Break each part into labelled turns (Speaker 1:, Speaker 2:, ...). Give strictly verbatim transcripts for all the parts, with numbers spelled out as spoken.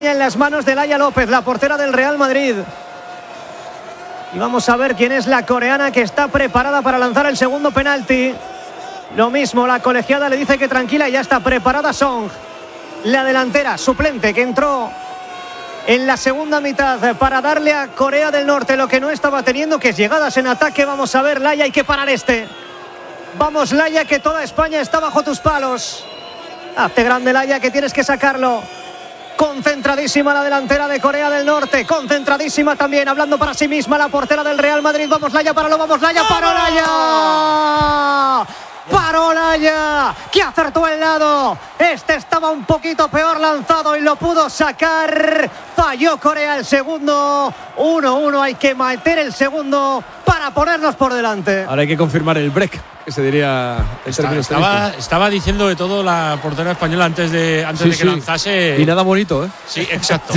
Speaker 1: En las manos de Laia López, la portera del Real Madrid. Y vamos a ver quién es la coreana que está preparada para lanzar el segundo penalti. Lo mismo, la colegiada le dice que tranquila y ya está preparada Song. La delantera suplente que entró en la segunda mitad para darle a Corea del Norte lo que no estaba teniendo, que es llegadas en ataque. Vamos a ver, Laia, hay que parar este. Vamos, Laia, que toda España está bajo tus palos. Hazte grande, Laia, que tienes que sacarlo. Concentradísima la delantera de Corea del Norte. Concentradísima también, hablando para sí misma la portera del Real Madrid. Vamos, Laia, páralo, vamos, Laia, paró Laia. Paró Laia, que acertó el lado. Este estaba un poquito peor lanzado y lo pudo sacar. Falló Corea el segundo. uno uno, hay que meter el segundo para ponernos por delante.
Speaker 2: Ahora hay que confirmar el break, que se diría en
Speaker 3: Está, estaba, estaba diciendo de todo la portera española antes de, antes
Speaker 2: sí,
Speaker 3: de que
Speaker 2: sí.
Speaker 3: lanzase.
Speaker 2: Y nada bonito, ¿eh?
Speaker 3: Sí, exacto.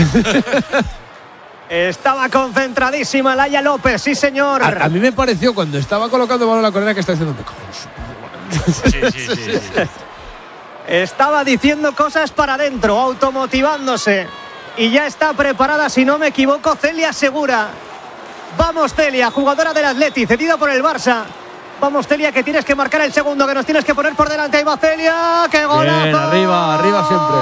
Speaker 1: Estaba concentradísima Laia López, sí señor.
Speaker 2: A, a mí me pareció cuando estaba colocando balón la coreana que está diciendo
Speaker 3: sí, sí, sí, sí.
Speaker 1: Estaba diciendo cosas para adentro, automotivándose. Y ya está preparada, si no me equivoco, Celia Segura. Vamos, Celia, jugadora del Atleti, cedida por el Barça. Vamos, Celia, que tienes que marcar el segundo, que nos tienes que poner por delante. Ahí va Celia, ¡qué golazo!
Speaker 2: Bien, arriba, arriba siempre.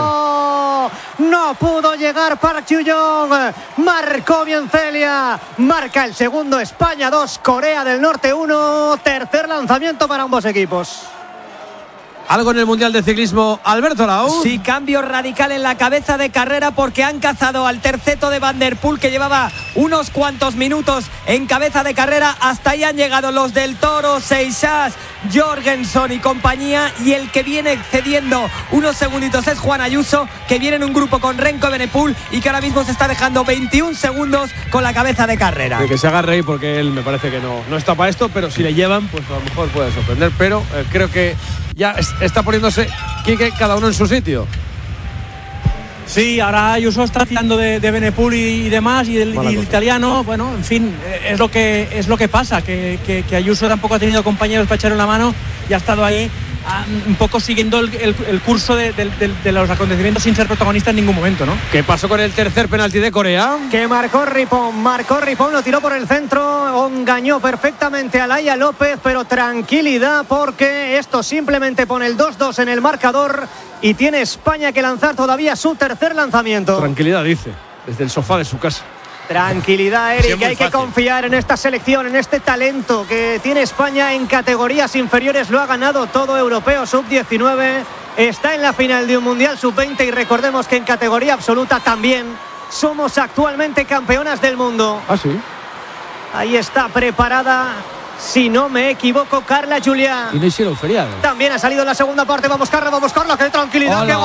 Speaker 1: No pudo llegar Park Ju-yong. Marcó bien Celia. Marca el segundo, España dos, Corea del Norte uno. Tercer lanzamiento para ambos equipos.
Speaker 2: Algo en el Mundial de Ciclismo, Alberto Lau.
Speaker 4: Sí, cambio radical en la cabeza de carrera porque han cazado al terceto de Van der Poel, que llevaba unos cuantos minutos en cabeza de carrera. Hasta ahí han llegado los del Toro, Seixas, Jorgensen y compañía, y el que viene cediendo unos segunditos es Juan Ayuso, que viene en un grupo con Renko Evenepoel y que ahora mismo se está dejando veintiún segundos con la cabeza de carrera.
Speaker 2: De que se haga reír porque él me parece que no, no está para esto, pero si le llevan, pues a lo mejor puede sorprender, pero eh, creo que ya está poniéndose Quique cada uno en su sitio.
Speaker 5: Sí, ahora Ayuso está tirando de, de Evenepoel y, y demás, y el, y el italiano, bueno, en fin, es lo que es lo que pasa, que, que, que Ayuso tampoco ha tenido compañeros para echarle la mano y ha estado ahí um, un poco siguiendo el, el, el curso de, de, de, de los acontecimientos sin ser protagonista en ningún momento, ¿no?
Speaker 2: ¿Qué pasó con el tercer penalti de Corea?
Speaker 1: Que marcó Ripon, marcó Ripon, lo tiró por el centro, engañó perfectamente a Laia López, pero tranquilidad porque esto simplemente pone el dos dos en el marcador y tiene España que lanzar todavía su tercer lanzamiento.
Speaker 2: Tranquilidad, dice, desde el sofá de su casa.
Speaker 1: Tranquilidad, Eric,
Speaker 3: sí,
Speaker 1: hay que
Speaker 3: fácil.
Speaker 1: confiar en esta selección, en este talento que tiene España en categorías inferiores. Lo ha ganado todo, europeo sub diecinueve, está en la final de un Mundial sub veinte y recordemos que en categoría absoluta también somos actualmente campeonas del mundo.
Speaker 2: Ah, sí.
Speaker 1: Ahí está preparada, si no me equivoco, Carla Juliá.
Speaker 2: Y no hicieron feriado.
Speaker 1: También ha salido en la segunda parte. Vamos, Carla, vamos, Carla. ¡Qué tranquilidad!
Speaker 2: Hola,
Speaker 1: ¡Qué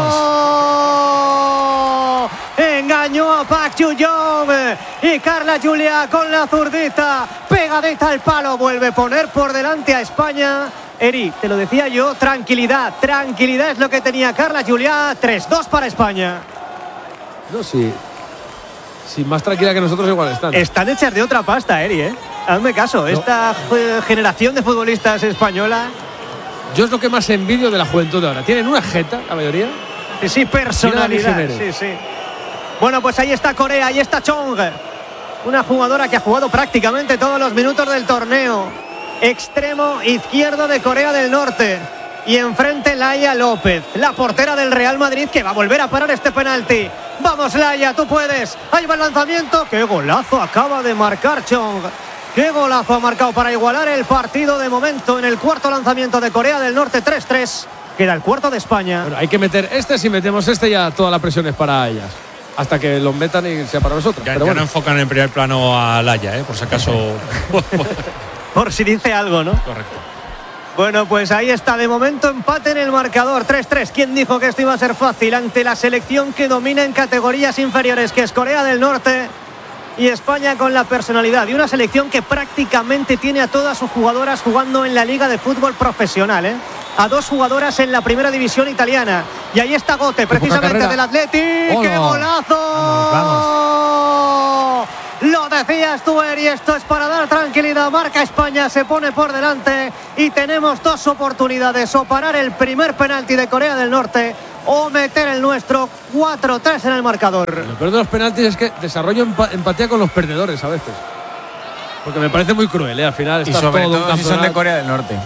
Speaker 1: golazo! Engañó a Park Ju-yong. Y Carla Juliá con la zurdita, pegadita al palo, vuelve a poner por delante a España. Eri, te lo decía yo, tranquilidad, tranquilidad es lo que tenía Carla Juliá. tres dos para España.
Speaker 2: No, sí. Sí, más tranquila que nosotros igual están.
Speaker 1: Están hechas de otra pasta, Eri, ¿eh? Hazme caso, no. Esta eh, generación de futbolistas española.
Speaker 2: Yo es lo que más envidio de la juventud de ahora. Tienen una jeta, la mayoría.
Speaker 1: Sí, sí, personalidad. Sí, sí. Bueno, pues ahí está Corea, ahí está Chong. Una jugadora que ha jugado prácticamente todos los minutos del torneo. Extremo izquierdo de Corea del Norte. Y enfrente Laia López, la portera del Real Madrid, que va a volver a parar este penalti. Vamos, Laia, tú puedes. Ahí va el lanzamiento. ¡Qué golazo acaba de marcar Chong! ¡Qué golazo ha marcado para igualar el partido de momento en el cuarto lanzamiento de Corea del Norte! tres tres. Queda el cuarto de España.
Speaker 2: Bueno, hay que meter este. Si metemos este, ya toda la presión es para ellas. Hasta que lo metan y sea para nosotros.
Speaker 3: Ya,
Speaker 2: Pero
Speaker 3: ya
Speaker 2: bueno.
Speaker 3: no enfocan en primer plano a Laia, ¿eh? Por si acaso.
Speaker 1: Por si dice algo, ¿no?
Speaker 3: Correcto.
Speaker 1: Bueno, pues ahí está, de momento empate en el marcador, tres tres. ¿Quién dijo que esto iba a ser fácil ante la selección que domina en categorías inferiores, que es Corea del Norte? Y España con la personalidad. Y una selección que prácticamente tiene a todas sus jugadoras jugando en la Liga de Fútbol Profesional, ¿eh? A dos jugadoras en la primera división italiana. Y ahí está Gote, precisamente del Atleti. ¡Qué golazo!
Speaker 5: Vamos, vamos.
Speaker 1: Lo decías tú, Eri, esto es para dar tranquilidad. Marca España, se pone por delante y tenemos dos oportunidades: o parar el primer penalti de Corea del Norte o meter el nuestro. Cuatro tres en el marcador.
Speaker 2: Lo peor de los penaltis es que desarrollo empa- empatía con los perdedores a veces. Porque me parece muy cruel, ¿eh? Al final
Speaker 6: Y
Speaker 2: está
Speaker 6: sobre
Speaker 2: todo
Speaker 6: todo
Speaker 2: un
Speaker 6: si son de Corea del Norte.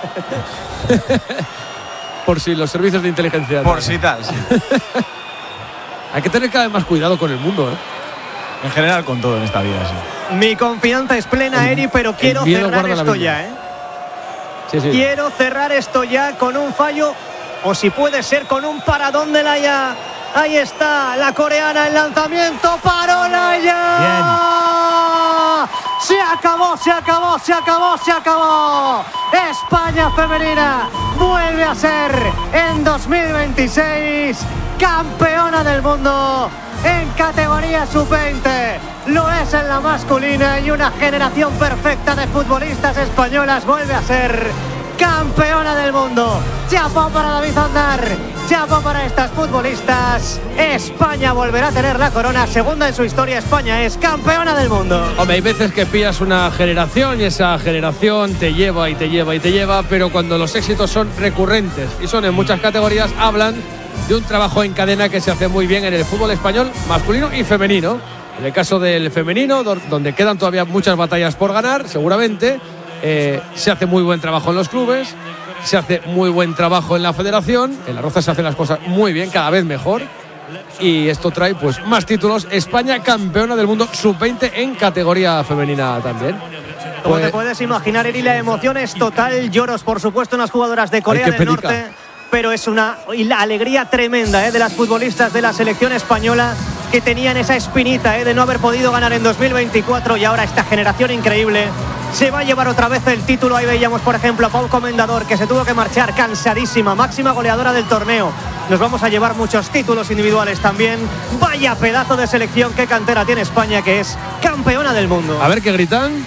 Speaker 2: Por si los servicios de inteligencia.
Speaker 6: Por si tal, sí.
Speaker 2: Hay que tener cada vez más cuidado con el mundo, ¿eh?
Speaker 6: En general con todo en esta vida, sí.
Speaker 1: Mi confianza es plena,
Speaker 2: El-
Speaker 1: Eri, pero quiero
Speaker 2: miedo
Speaker 1: cerrar
Speaker 2: guarda la
Speaker 1: esto
Speaker 2: vida.
Speaker 1: ya, ¿eh?
Speaker 2: Sí, sí.
Speaker 1: Quiero cerrar esto ya con un fallo, o si puede ser con un paradón de Laia. Ahí está la coreana, el lanzamiento, paró Laia.
Speaker 6: Bien.
Speaker 1: Se acabó, se acabó, se acabó, se acabó. España femenina vuelve a ser en dos mil veintiséis campeona del mundo en categoría sub veinte. Lo es en la masculina y una generación perfecta de futbolistas españolas vuelve a ser campeona del mundo. Chapó para David Aznar, chapó para estas futbolistas. España volverá a tener la corona, segunda en su historia. España es campeona del mundo.
Speaker 2: Hombre, hay veces que pillas una generación y esa generación te lleva y te lleva y te lleva, pero cuando los éxitos son recurrentes y son en muchas categorías, hablan de un trabajo en cadena que se hace muy bien en el fútbol español masculino y femenino. En el caso del femenino, donde quedan todavía muchas batallas por ganar, seguramente, eh, se hace muy buen trabajo en los clubes, se hace muy buen trabajo en la federación, en la Roza se hacen las cosas muy bien, cada vez mejor, y esto trae pues más títulos. España campeona del mundo sub veinte en categoría femenina también.
Speaker 1: Como
Speaker 2: Pues,
Speaker 1: te puedes imaginar, Eri, la emoción es total. Lloros, por supuesto, en las jugadoras de Corea
Speaker 2: Hay
Speaker 1: del
Speaker 2: que
Speaker 1: Norte.
Speaker 2: pedicar.
Speaker 1: Pero es una y la alegría tremenda, ¿eh?, de las futbolistas de la selección española, que tenían esa espinita, ¿eh?, de no haber podido ganar en dos mil veinticuatro, y ahora esta generación increíble se va a llevar otra vez el título. Ahí veíamos, por ejemplo, a Pau Comendador, que se tuvo que marchar cansadísima, máxima goleadora del torneo. Nos vamos a llevar muchos títulos individuales también. Vaya pedazo de selección, qué cantera tiene España, que es campeona del mundo.
Speaker 2: a ver qué gritan.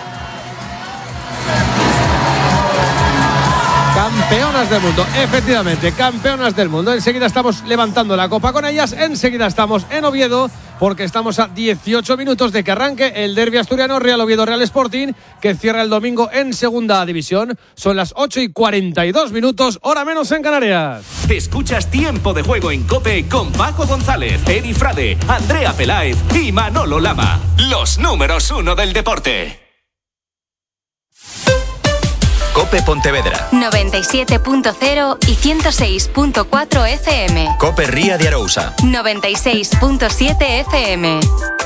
Speaker 2: Campeonas del mundo, efectivamente, campeonas del mundo. Enseguida estamos levantando la copa con ellas. Enseguida estamos en Oviedo, porque estamos a dieciocho minutos de que arranque el derbi asturiano Real Oviedo Real Sporting, que cierra el domingo en segunda división. Son las ocho y cuarenta y dos minutos, hora menos en Canarias.
Speaker 7: Escuchas Tiempo de Juego en COPE con Paco González, Eri Frade, Andrea Peláez y Manolo Lama. Los números uno del deporte. COPE Pontevedra
Speaker 8: noventa y siete punto cero y ciento seis punto cuatro F M.
Speaker 7: COPE Ría de Arousa
Speaker 8: noventa y seis punto siete F M.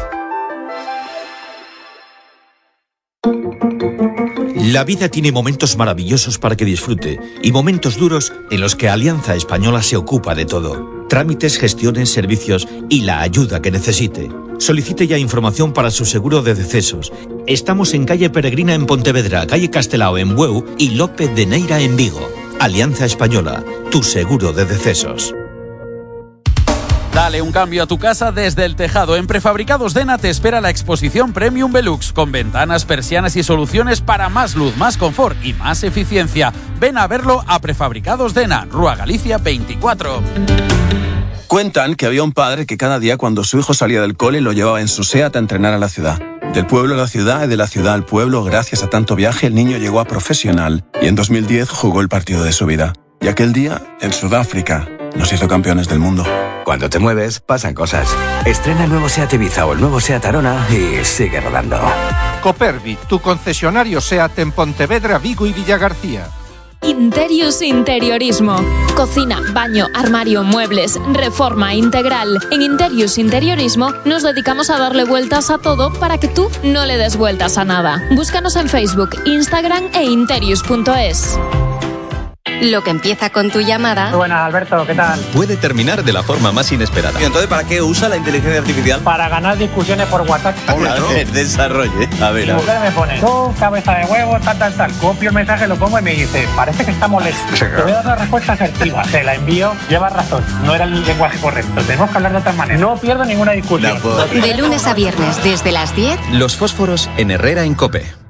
Speaker 9: La vida tiene momentos maravillosos para que disfrute y momentos duros en los que Alianza Española se ocupa de todo. Trámites, gestiones, servicios y la ayuda que necesite. Solicite ya información para su seguro de decesos. Estamos en calle Peregrina en Pontevedra, calle Castelao en Bueu y López de Neira en Vigo. Alianza Española, tu seguro de decesos.
Speaker 10: Dale un cambio a tu casa desde el tejado. En Prefabricados Dena te espera la exposición Premium Velux, con ventanas, persianas y soluciones para más luz, más confort y más eficiencia. Ven a verlo a Prefabricados Dena, Rúa Galicia veinticuatro.
Speaker 11: Cuentan que había un padre que cada día cuando su hijo salía del cole lo llevaba en su SEAT a entrenar a la ciudad. Del pueblo a la ciudad y de la ciudad al pueblo, gracias a tanto viaje, el niño llegó a profesional y en dos mil diez jugó el partido de su vida. Y aquel día, en Sudáfrica, nos hizo campeones del mundo.
Speaker 12: Cuando te mueves, pasan cosas. Estrena el nuevo SEAT Ibiza o el nuevo SEAT Arona y sigue rodando.
Speaker 13: Copervi, tu concesionario SEAT en Pontevedra, Vigo y Villagarcía.
Speaker 14: Interius Interiorismo. Cocina, baño, armario, muebles, reforma integral. En Interius Interiorismo nos dedicamos a darle vueltas a todo para que tú no le des vueltas a nada. Búscanos en Facebook, Instagram e interius punto es.
Speaker 8: Lo que empieza con tu llamada.
Speaker 15: Muy buenas, Alberto, ¿qué tal?
Speaker 7: Puede terminar de la forma más inesperada.
Speaker 16: ¿Y entonces para qué usa la inteligencia artificial?
Speaker 15: Para ganar discusiones por WhatsApp.
Speaker 16: Claro, el desarrolle. A ver,
Speaker 15: Mi
Speaker 16: a
Speaker 15: mujer
Speaker 16: ver.
Speaker 15: me pone, tú, cabeza de huevo, tal, tal, tal. Copio el mensaje, lo pongo y me dice, parece que está molesto. Te voy a dar una respuesta asertiva. Te la envío, llevas razón. No era el lenguaje correcto. Tenemos que hablar de otra manera. No pierdo ninguna discusión.
Speaker 8: De lunes a viernes, desde las diez.
Speaker 7: Los fósforos en Herrera en COPE.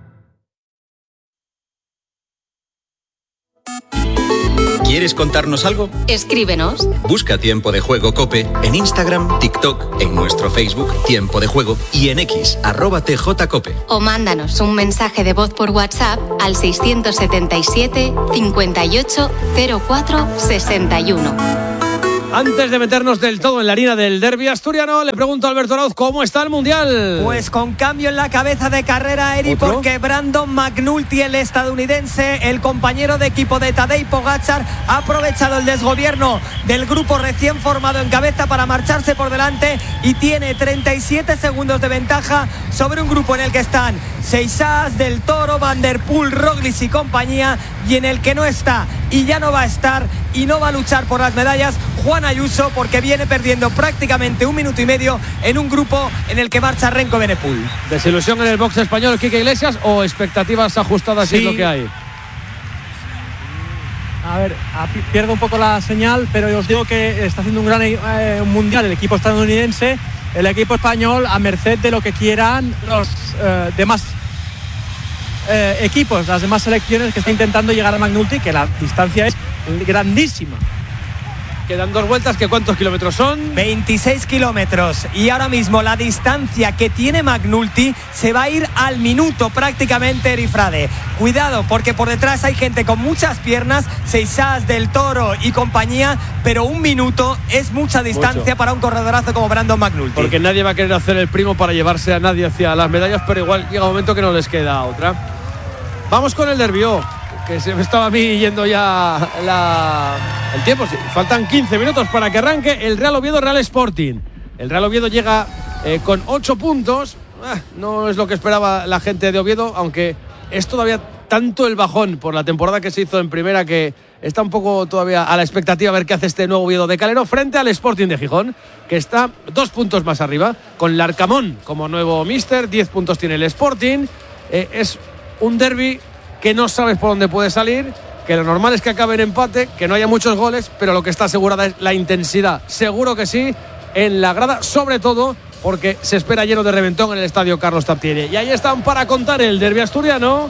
Speaker 7: ¿Quieres contarnos algo?
Speaker 8: Escríbenos.
Speaker 7: Busca Tiempo de Juego COPE en Instagram, TikTok, en nuestro Facebook Tiempo de Juego y en X, arroba tjcope.
Speaker 8: O mándanos un mensaje de voz por WhatsApp al seiscientos setenta y siete, cincuenta y ocho, cero cuatro, sesenta y uno.
Speaker 2: Antes de meternos del todo en la harina del derbi asturiano, le pregunto a Alberto Arauz cómo está el Mundial.
Speaker 4: Pues con cambio en la cabeza de carrera, Eri,
Speaker 2: ¿Otro?
Speaker 4: porque Brandon McNulty, el estadounidense, el compañero de equipo de Tadej Pogačar, ha aprovechado el desgobierno del grupo recién formado en cabeza para marcharse por delante y tiene treinta y siete segundos de ventaja sobre un grupo en el que están Seixas, Del Toro, Van der Poel, Roglic y compañía, y en el que no está y ya no va a estar y no va a luchar por las medallas Juan Ayuso, porque viene perdiendo prácticamente un minuto y medio en un grupo en el que marcha Renko Evenepoel.
Speaker 2: ¿Desilusión en el box español, Quique Iglesias, o expectativas ajustadas
Speaker 5: Sí.
Speaker 2: y es lo que hay?
Speaker 5: A ver, a- pierdo un poco la señal, pero os digo que está haciendo un gran eh, mundial el equipo estadounidense, el equipo español a merced de lo que quieran los eh, demás eh, equipos, las demás selecciones que está intentando llegar a McNulty, que la distancia es grandísima.
Speaker 2: Quedan dos vueltas, ¿que cuántos kilómetros son?
Speaker 4: veintiséis kilómetros, y ahora mismo la distancia que tiene McNulty se va a ir al minuto prácticamente, Eri Frade. Cuidado, porque por detrás hay gente con muchas piernas, Seixas, Del Toro y compañía, pero un minuto es mucha distancia
Speaker 2: Mucho.
Speaker 4: para un corredorazo como Brandon McNulty.
Speaker 2: Porque nadie va a querer hacer el primo para llevarse a nadie hacia las medallas, pero igual llega un momento que no les queda otra. Vamos con el derbi, que se me estaba a mí yendo ya la, el tiempo. Sí, faltan quince minutos para que arranque el Real Oviedo Real Sporting. El Real Oviedo llega eh, con ocho puntos. Ah, no es lo que esperaba la gente de Oviedo, aunque es todavía tanto el bajón por la temporada que se hizo en primera que está un poco todavía a la expectativa a ver qué hace este nuevo Oviedo de Calero frente al Sporting de Gijón, que está dos puntos más arriba, con Larcamón como nuevo míster. Diez puntos tiene el Sporting. Eh, es un derbi que no sabes por dónde puede salir, que lo normal es que acabe en empate, que no haya muchos goles, pero lo que está asegurada es la intensidad. Seguro que sí, en la grada, sobre todo porque se espera lleno de reventón en el estadio Carlos Tartiere. Y ahí están para contar el derbi asturiano.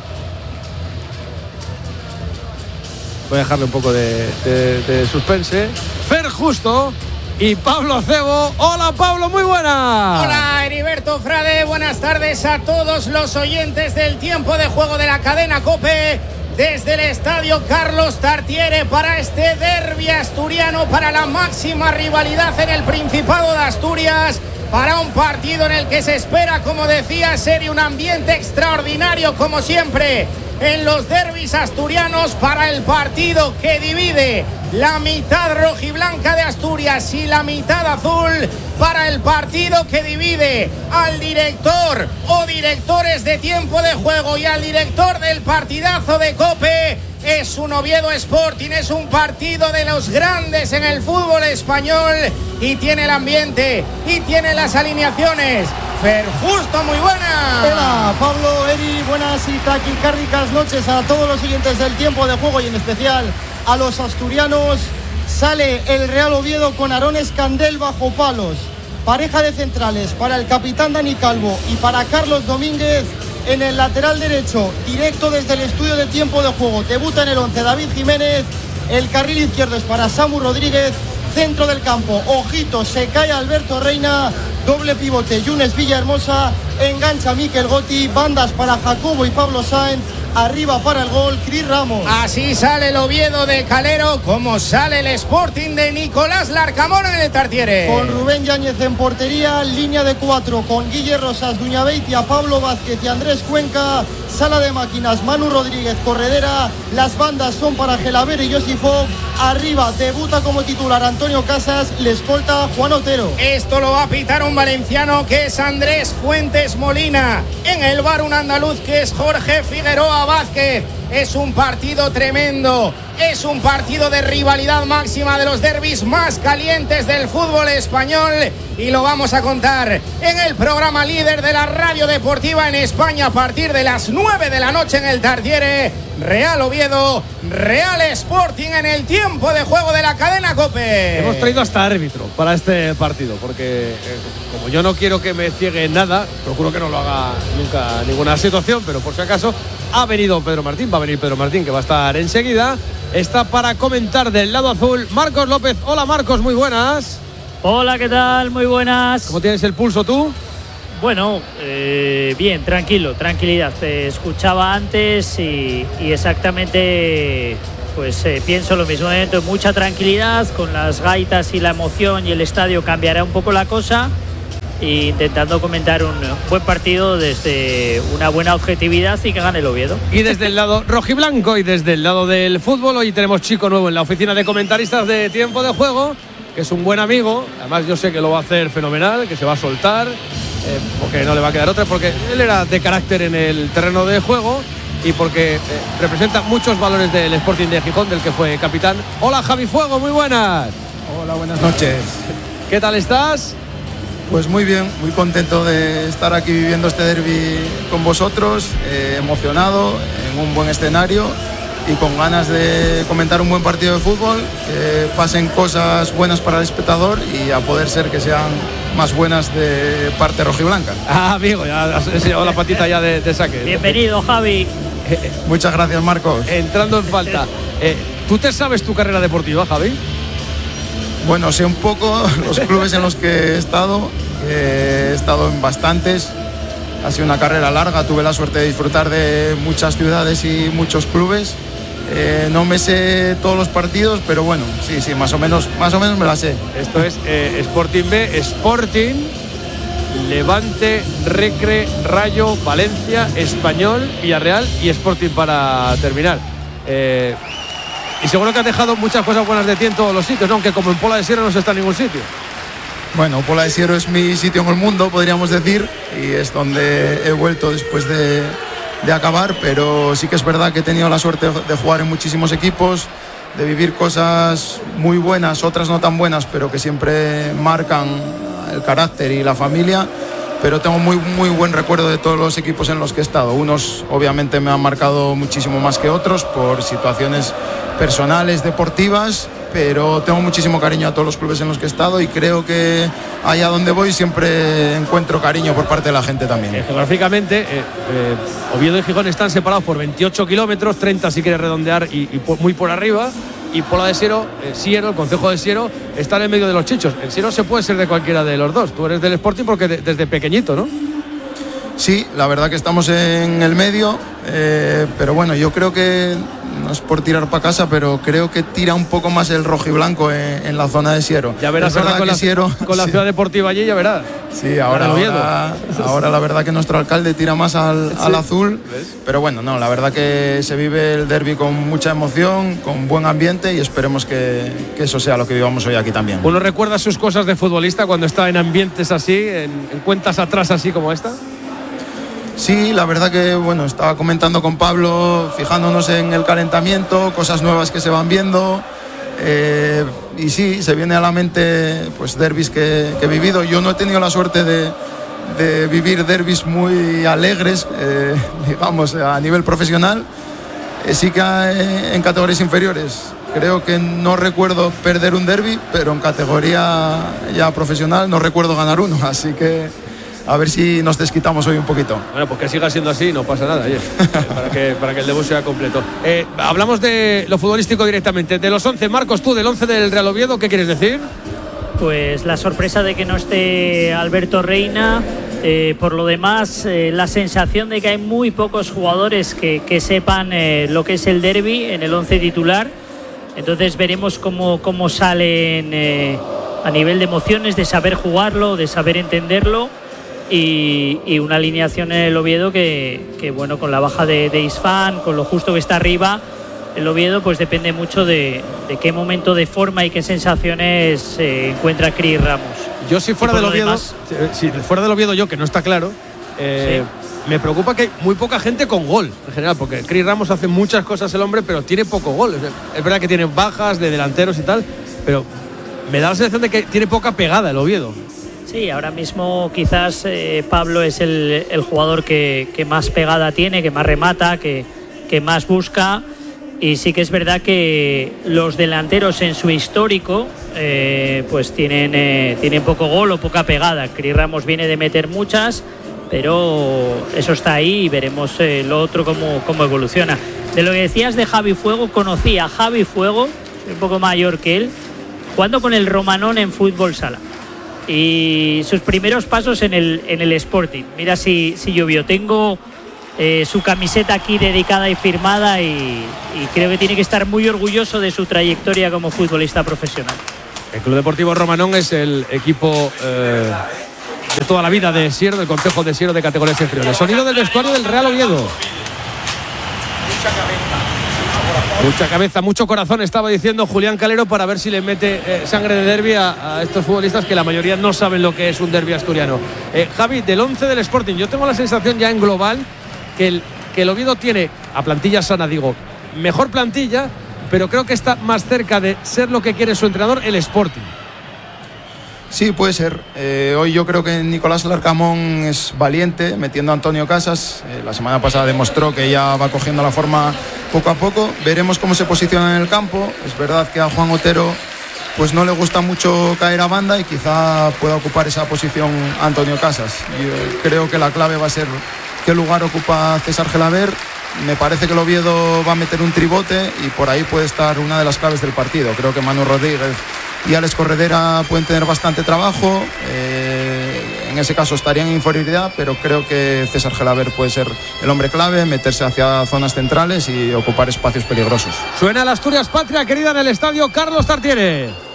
Speaker 2: Voy a dejarle un poco de, de, de suspense. Fer Justo y Pablo Cebo. Hola Pablo, muy buena.
Speaker 17: Hola Heriberto Frade, buenas tardes a todos los oyentes del tiempo de juego de la cadena COPE desde el estadio Carlos Tartiere para este derbi asturiano, para la máxima rivalidad en el Principado de Asturias, para un partido en el que se espera, como decía, ser un ambiente extraordinario como siempre en los derbis asturianos, para el partido que divide la mitad rojiblanca de Asturias y la mitad azul, para el partido que divide al director o directores de tiempo de juego y al director del partidazo de COPE. Es un Oviedo Sporting, es un partido de los grandes en el fútbol español, y tiene el ambiente y tiene las alineaciones. Fer Justo, muy buena.
Speaker 18: Hola Pablo, Eri, buenas y taquicárdicas noches a todos los siguientes del tiempo de juego y en especial a los asturianos. Sale el Real Oviedo con Aarón Escandel bajo palos, pareja de centrales para el capitán Dani Calvo y para Carlos Domínguez. En el lateral derecho, directo desde el estudio de tiempo de juego, debuta en el once David Jiménez. El carril izquierdo es para Samu Rodríguez. Centro del campo, ojito, se cae Alberto Reina. Doble pivote, Yunes Villahermosa. Engancha Mikel Gotti. Bandas para Jacobo y Pablo Sáenz. Arriba para el gol, Cris Ramos.
Speaker 17: Así sale el Oviedo de Calero, como sale el Sporting de Nicolás Larcamón en el Tartiere.
Speaker 18: Con Rubén Yáñez en portería, línea de cuatro con Guille Rosas, Duñabeitia, Pablo Vázquez y Andrés Cuenca. Sala de máquinas, Manu Rodríguez, Corredera. Las bandas son para Gelaber y Josifov. Arriba debuta como titular Antonio Casas, le escolta Juan Otero.
Speaker 17: Esto lo va a pitar un valenciano que es Andrés Fuentes Molina. En el bar un andaluz que es Jorge Figueroa Vázquez. Es un partido tremendo, es un partido de rivalidad máxima, de los derbis más calientes del fútbol español, y lo vamos a contar en el programa líder de la radio deportiva en España a partir de las nueve de la noche en el Tartiere. Real Oviedo, Real Sporting en el tiempo de juego de la cadena COPE.
Speaker 2: Hemos traído hasta árbitro para este partido, porque eh, como yo no quiero que me ciegue nada, procuro que no lo haga nunca ninguna situación, pero por si acaso ha venido Pedro Martín, va a venir Pedro Martín, que va a estar enseguida. Está para comentar del lado azul Marcos López. Hola Marcos, muy buenas.
Speaker 19: Hola, ¿qué tal? Muy buenas.
Speaker 2: ¿Cómo tienes el pulso tú?
Speaker 19: Bueno, eh, bien, tranquilo, tranquilidad. Te escuchaba antes y, y exactamente pues eh, pienso lo mismo, ¿eh? Mucha tranquilidad, con las gaitas y la emoción y el estadio cambiará un poco la cosa, e intentando comentar un buen partido desde una buena objetividad y que gane el Oviedo.
Speaker 2: Y desde el lado rojiblanco y desde el lado del fútbol, hoy tenemos chico nuevo en la oficina de comentaristas de Tiempo de Juego, que es un buen amigo, además yo sé que lo va a hacer fenomenal, que se va a soltar, eh, porque no le va a quedar otra, porque él era de carácter en el terreno de juego y porque eh, representa muchos valores del Sporting de Gijón, del que fue capitán. Hola Javi Fuego, muy buenas.
Speaker 20: Hola, buenas noches.
Speaker 2: ¿Qué tal estás?
Speaker 20: Pues muy bien, muy contento de estar aquí viviendo este derbi con vosotros, eh, emocionado, en un buen escenario y con ganas de comentar un buen partido de fútbol, que pasen cosas buenas para el espectador y a poder ser que sean más buenas de parte rojiblanca.
Speaker 2: Ah, amigo, ya has enseñado la patita ya de, de saque.
Speaker 19: Bienvenido, Javi.
Speaker 20: Muchas gracias, Marcos.
Speaker 2: Entrando en falta. Eh, ¿Tú te sabes tu carrera deportiva, Javi?
Speaker 20: Bueno, sé un poco los clubes en los que he estado. Eh, he estado en bastantes. Ha sido una carrera larga. Tuve la suerte de disfrutar de muchas ciudades y muchos clubes. Eh, no me sé todos los partidos, pero bueno, sí, sí, más o menos, más o menos me la sé.
Speaker 2: Esto es eh, Sporting B, Sporting, Levante, Recre, Rayo, Valencia, Español, Villarreal y Sporting para terminar. Eh, y seguro que has dejado muchas cosas buenas de ti en todos los sitios, ¿no? Aunque como en Pola de Siero no se está en ningún sitio.
Speaker 20: Bueno, Pola de Siero es mi sitio en el mundo, podríamos decir, y es donde he vuelto después de, de acabar, pero sí que es verdad que he tenido la suerte de jugar en muchísimos equipos, de vivir cosas muy buenas, otras no tan buenas, pero que siempre marcan el carácter y la familia. Pero tengo muy, muy buen recuerdo de todos los equipos en los que he estado. Unos obviamente me han marcado muchísimo más que otros por situaciones personales, deportivas, pero tengo muchísimo cariño a todos los clubes en los que he estado y creo que allá donde voy siempre encuentro cariño por parte de la gente también.
Speaker 2: Eh, geográficamente, eh, eh, Oviedo y Gijón están separados por veintiocho kilómetros, treinta si quieres redondear y, y por, muy por arriba. Y Pola de Siero, eh, Siero, el concejo de Siero, está en el medio de los chichos. En Siero se puede ser de cualquiera de los dos. Tú eres del Sporting porque de, desde pequeñito, ¿no?
Speaker 20: Sí, la verdad que estamos en el medio, eh, pero bueno, yo creo que, no es por tirar para casa, pero creo que tira un poco más el rojo y blanco en, en la zona de Siero.
Speaker 2: Ya verás ahora con, la, Siero, con la
Speaker 20: sí.
Speaker 2: ciudad deportiva allí, ya verás.
Speaker 20: Sí, ahora, ahora, ahora la verdad que nuestro alcalde tira más al, sí. al azul, ¿ves? Pero bueno, no, la verdad que se vive el derbi con mucha emoción, con buen ambiente y esperemos que, que eso sea lo que vivamos hoy aquí también.
Speaker 2: ¿Uno recuerda sus cosas de futbolista cuando está en ambientes así, en, en cuentas atrás así como esta?
Speaker 20: Sí, la verdad que bueno, estaba comentando con Pablo, fijándonos en el calentamiento, cosas nuevas que se van viendo, eh, y sí, se viene a la mente pues derbis que, que he vivido. Yo no he tenido la suerte de, de vivir derbis muy alegres, eh, digamos, a nivel profesional, eh, sí que eh, en categorías inferiores. Creo que no recuerdo perder un derbi, pero en categoría ya profesional no recuerdo ganar uno, así que a ver si nos desquitamos hoy un poquito.
Speaker 2: Bueno, pues que siga siendo así, no pasa nada, oye, para, que, para que el debut sea completo. Eh, hablamos de lo futbolístico directamente. De los once, Marcos, tú del once del Real Oviedo, ¿qué quieres decir?
Speaker 19: Pues la sorpresa de que no esté Alberto Reina. Eh, por lo demás, eh, la sensación de que hay muy pocos jugadores que, que sepan eh, lo que es el derbi en el once titular. Entonces veremos cómo, cómo salen eh, a nivel de emociones, de saber jugarlo, de saber entenderlo. Y, y una alineación en el Oviedo que, que bueno, con la baja de, de Isfán, con lo justo que está arriba, el Oviedo pues depende mucho de, de qué momento de forma y qué sensaciones se eh, encuentra Cris Ramos.
Speaker 2: Yo si fuera del Oviedo, demás, si fuera del Oviedo yo, que no está claro, eh, sí. me preocupa que hay muy poca gente con gol en general, porque Cris Ramos hace muchas cosas el hombre, pero tiene poco gol. Es verdad que tiene bajas de delanteros y tal, pero me da la sensación de que tiene poca pegada el Oviedo.
Speaker 19: Sí, ahora mismo quizás eh, Pablo es el, el jugador que, que más pegada tiene, que más remata, que, que más busca. Y sí que es verdad que los delanteros en su histórico eh, pues tienen, eh, tienen poco gol o poca pegada. Cris Ramos viene de meter muchas, pero eso está ahí y veremos eh, lo otro cómo, cómo evoluciona. De lo que decías de Javi Fuego, conocí a Javi Fuego, un poco mayor que él, jugando con el Romanón en fútbol sala. Y sus primeros pasos en el, en el Sporting. Mira si, si llovió. Tengo eh, su camiseta aquí dedicada y firmada y, y creo que tiene que estar muy orgulloso de su trayectoria como futbolista profesional.
Speaker 2: El Club Deportivo Romanón es el equipo eh, de toda la vida de Siero, del Concejo de Siero de categorías inferiores. Sonido del vestuario del Real Oviedo. Mucha cabeza, mucho corazón, estaba diciendo Julián Calero, para ver si le mete eh, sangre de derbi a, a estos futbolistas que la mayoría no saben lo que es un derbi asturiano. Eh, Javi, del once del Sporting, yo tengo la sensación ya en global que el, que el Oviedo tiene, a plantilla sana digo, mejor plantilla, pero creo que está más cerca de ser lo que quiere su entrenador, el Sporting.
Speaker 20: Sí, puede ser. Eh, hoy yo creo que Nicolás Larcamón es valiente metiendo a Antonio Casas. Eh, la semana pasada demostró que ya va cogiendo la forma poco a poco. Veremos cómo se posiciona en el campo. Es verdad que a Juan Otero pues no le gusta mucho caer a banda y quizá pueda ocupar esa posición Antonio Casas. Yo creo que la clave va a ser qué lugar ocupa César Gelaber. Me parece que el Oviedo va a meter un tribote y por ahí puede estar una de las claves del partido. Creo que Manu Rodríguez y Alex Corredera pueden tener bastante trabajo. Eh, en ese caso estarían en inferioridad, pero creo que César Gelaber puede ser el hombre clave, meterse hacia zonas centrales y ocupar espacios peligrosos.
Speaker 2: Suena la Asturias Patria, querida, en el estadio Carlos Tartiere.